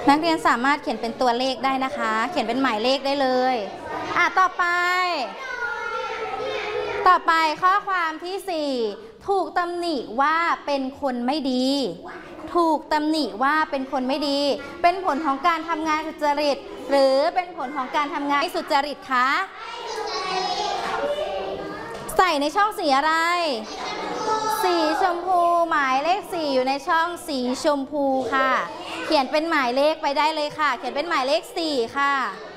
นักเรียนสามารถเขียนเป็นตัวเลขได้นะคะเขียนเป็นหมายเลขได้เลยต่อไปข้อความที่4ถูกตำหนิว่าเป็นคนไม่ดีถูกตำหนิว่าเป็นคนไม่ดีเป็นผลของการทำงานสุจริตหรือเป็นผลของการทำงานไม่สุจริตคะใส่ในช่องสีอะไรสีชมพูหมายเลข4อยู่ในช่องสีชมพูค่ะเขียนเป็นหมายเลขไปได้เลยค่ะเขียนเป็นหมายเลข4ค่ะ